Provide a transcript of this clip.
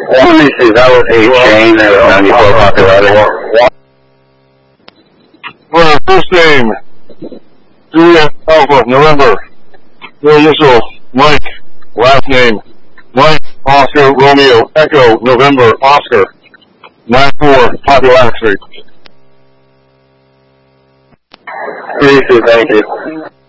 see, that was a chain that was 94 popularity. Well, first name, Juliet Alpha, November. Your initial, Mike. Last name, Mike, Oscar, Romeo, Echo, November, Oscar. 94, Popular Street. Thank you.